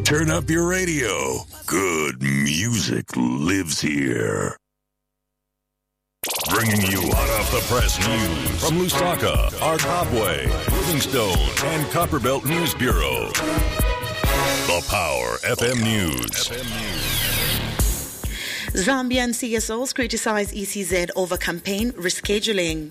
Turn up your radio. Good music lives here. Bringing you hot off the press news from Lusaka, Arkabwe, Livingstone, and Copperbelt News Bureau. The Power FM News. Zambian CSOs criticize ECZ over campaign rescheduling.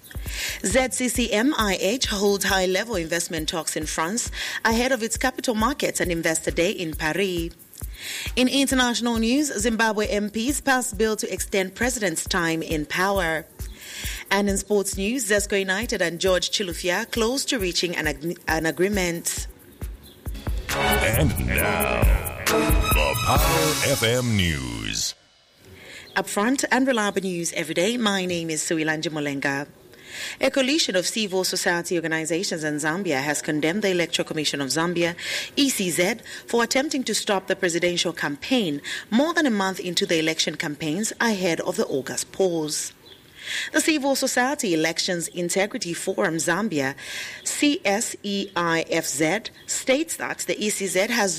ZCCMIH holds high-level investment talks in France ahead of its capital markets and investor day in Paris. In international news, Zimbabwe MPs passed bill to extend president's time in power. And in sports news, Zesco United and George Chilufya close to reaching an agreement. And now, the Power FM News. Upfront and reliable news every day. My name is Suilanji Molenga. A coalition of civil society organizations in Zambia has condemned the Electoral Commission of Zambia, ECZ, for attempting to stop the presidential campaign more than a month into the election campaigns ahead of the August polls. The Civil Society Elections Integrity Forum Zambia, CSEIFZ, states that the ECZ has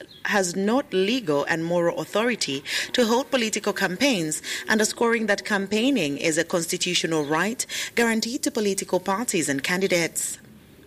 not legal and moral authority to hold political campaigns, underscoring that campaigning is a constitutional right guaranteed to political parties and candidates.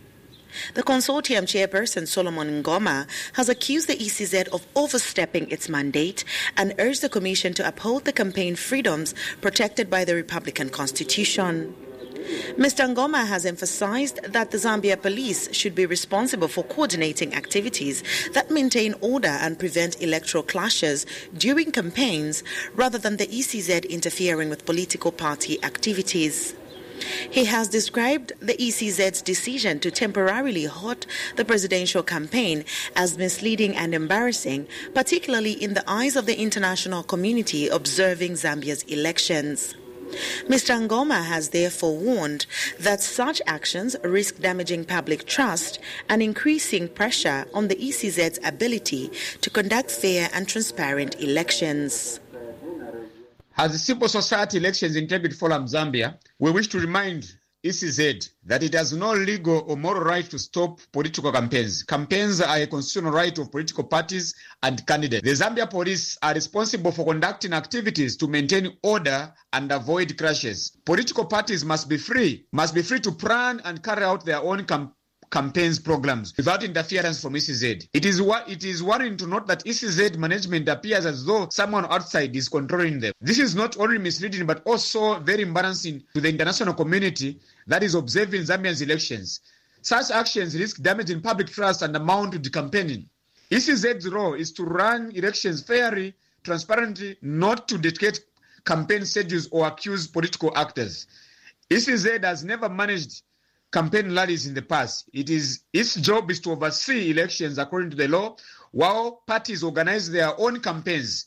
The consortium chairperson Solomon Ngoma has accused the ECZ of overstepping its mandate and urged the Commission to uphold the campaign freedoms protected by the Republican Constitution. Mr. Ngoma has emphasized that the Zambia police should be responsible for coordinating activities that maintain order and prevent electoral clashes during campaigns rather than the ECZ interfering with political party activities. He has described the ECZ's decision to temporarily halt the presidential campaign as misleading and embarrassing, particularly in the eyes of the international community observing Zambia's elections. Mr. Ngoma has therefore warned that such actions risk damaging public trust and increasing pressure on the ECZ's ability to conduct fair and transparent elections. As the Civil Society Elections Integrity Forum Zambia, we wish to remind ECZ that it has no legal or moral right to stop political campaigns. Campaigns are a constitutional right of political parties and candidates. The Zambia police are responsible for conducting activities to maintain order and avoid clashes. Political parties must be free to plan and carry out their own campaigns programs without interference from ECZ. It is worrying to note that ECZ management appears as though someone outside is controlling them. This is not only misleading but also very embarrassing to the international community that is observing Zambia's elections. Such actions risk damaging public trust and amount to the campaigning. ECZ's role is to run elections fairly, transparently, not to dictate campaign schedules or accuse political actors. ECZ has never managed campaign rallies in the past. Its job is to oversee elections according to the law, while parties organize their own campaigns.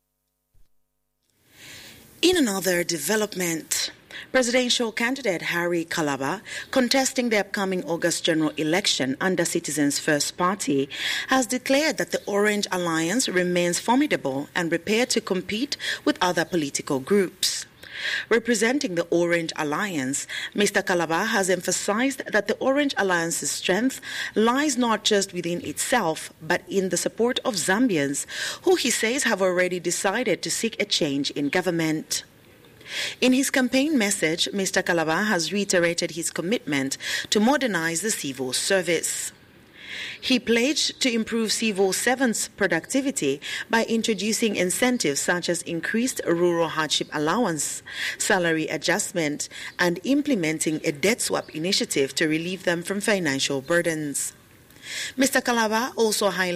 In another development, presidential candidate Harry Kalaba, contesting the upcoming August general election under Citizens First Party, has declared that the Orange Alliance remains formidable and prepared to compete with other political groups. Representing the Orange Alliance, Mr. Kalaba has emphasized that the Orange Alliance's strength lies not just within itself, but in the support of Zambians, who he says have already decided to seek a change in government. In his campaign message, Mr. Kalaba has reiterated his commitment to modernize the civil service. He pledged to improve civil servants' productivity by introducing incentives such as increased rural hardship allowance, salary adjustment, and implementing a debt swap initiative to relieve them from financial burdens. Mr. Kalaba also highlighted